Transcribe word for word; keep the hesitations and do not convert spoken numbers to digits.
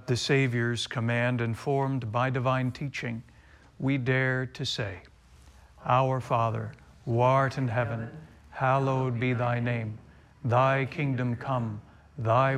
the Savior's command informed by divine teaching, we dare to say, Our Father, who art in heaven, hallowed be thy name. Thy kingdom come, thy